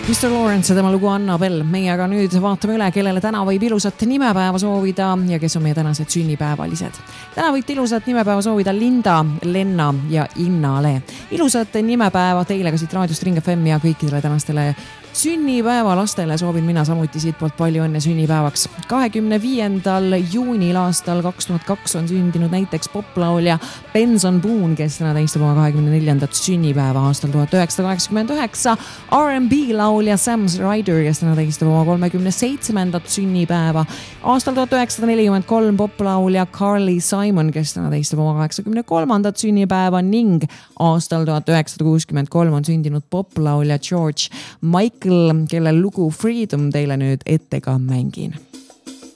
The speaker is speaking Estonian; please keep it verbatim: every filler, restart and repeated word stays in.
mister Lawrence ja tema lugu Annabel. Meie aga nüüd vaatame üle, kellele täna võib ilusat nimepäeva soovida ja kes on meie tänased sünnipäevalised. Täna võib ilusat nimepäeva soovida Linda, Lenna ja Innale. Ilusat nimepäeva teile ka siit raadiost Ring F M ja kõikidele tänastele sünnipäeva lastele soovin mina samuti siit poolt palju õnne sünnipäevaks. kahekümne viiendal juunil aastal kaks tuhat kaks on sündinud näiteks poplaulja Benson Boone, kes täna tähistab oma kahekümne neljandat sünnipäeva aastal tuhat üheksasada kaheksakümmend üheksa. R and B laulja Sam Ryder, kes täna tähistab oma kolmekümne seitsmendat sünnipäeva. Aastal tuhat üheksasada nelikümmend kolm poplaulja Carly Simon, kes täna tähistab oma kaheksakümne kolmandat sünnipäeva ning aastal tuhat üheksasada kuuskümmend kolm on sündinud poplaulja George Michael, kelle lugu Freedom teile nüüd ette ka mängin.